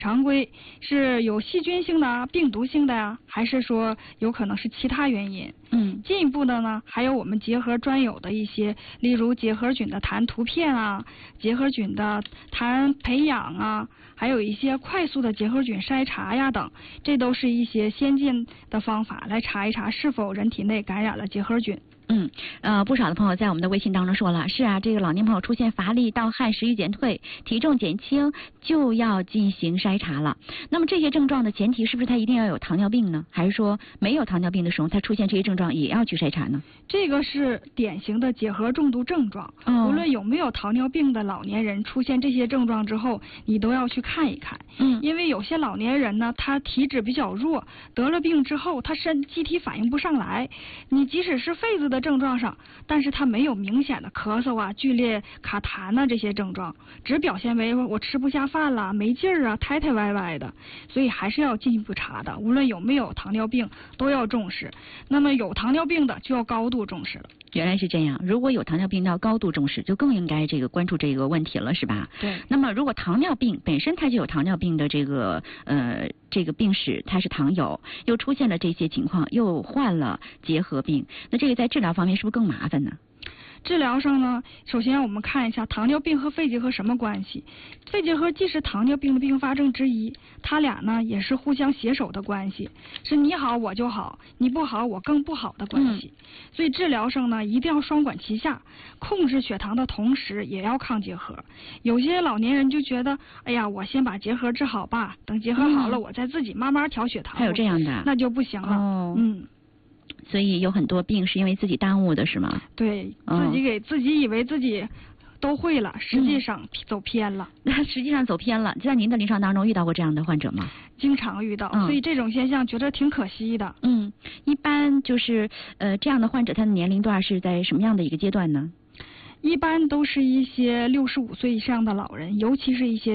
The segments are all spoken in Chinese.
常规是有细菌性的啊、病毒性的呀，还是说有可能是其他原因？进一步的呢，还有我们结核专有的一些，例如结核菌的痰图片啊，结核菌的痰培养啊，还有一些快速的结核菌筛查呀等，这都是一些先进的方法来查一查是否人体内感染了结核菌。 不少的朋友在我们的微信当中说了，是啊，这个老年朋友出现乏力、盗汗、食欲减退、体重减轻，就要进行筛查了。那么这些症状的前提是不是他一定要有糖尿病呢？还是说没有糖尿病的时候，他出现这些症状也要去筛查呢？ 这个是典型的结核中毒症状，无论有没有糖尿病的老年人出现这些症状之后，你都要去看一看。因为有些老年人呢，他体质比较弱，得了病之后，他机体反应不上来。你即使是痱子的症状上，但是他没有明显的咳嗽啊、剧烈卡痰啊这些症状，只表现为我吃不下饭了、没劲儿啊、抬抬歪歪的，所以还是要进一步查的。无论有没有糖尿病，都要重视。那么有糖尿病的就要高度重视了。 原来是这样，如果有糖尿病要高度重视，就更应该关注这个问题了，是吧？ 对。 那么如果糖尿病本身它就有糖尿病的这个病史，它是糖友，又出现了这些情况，又患了结核病，那这个在治疗方面是不是更麻烦呢？ 治疗上呢，首先我们看一下糖尿病和肺结核什么关系。肺结核既是糖尿病的并发症之一，它俩呢也是互相携手的关系，是你好我就好，你不好我更不好的关系。所以治疗上呢一定要双管齐下，控制血糖的同时也要抗结核。有些老年人就觉得，哎呀，我先把结核治好吧，等结核好了，我再自己慢慢调血糖。 还有这样的？ 那就不行了。 所以有很多病是因为自己耽误的，是吗？ 对，自己以为自己都会了，实际上走偏了。 实际上走偏了。在您的临床当中遇到过这样的患者吗？ 经常遇到，所以这种现象觉得挺可惜的。 一般就是这样的患者，他的年龄段是在什么样的一个阶段呢？ 一般都是一些65岁以上的老人，尤其是一些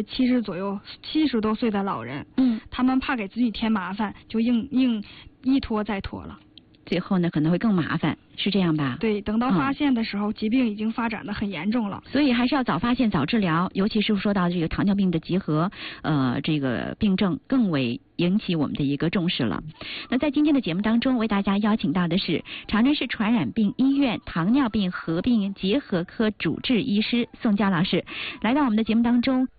70多岁的老人。他们怕给自己添麻烦，就硬一拖再拖了。 最后呢可能会更麻烦，是这样吧？ 对，等到发现的时候，疾病已经发展得很严重了。 所以还是要早发现早治疗，尤其是说到这个糖尿病的结核这个病症更为引起我们的一个重视了。那在今天的节目当中，为大家邀请到的是长春市传染病医院糖尿病合并结核科主治医师宋佳老师，来到我们的节目当中。